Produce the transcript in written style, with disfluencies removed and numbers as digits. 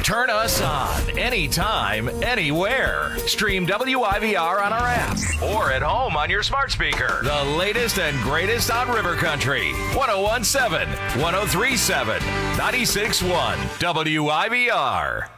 Turn us on anytime, anywhere. Stream WIVR on our app or at home on your smart speaker. The latest and greatest on River Country. 1017, 1037, 96.1 WIVR.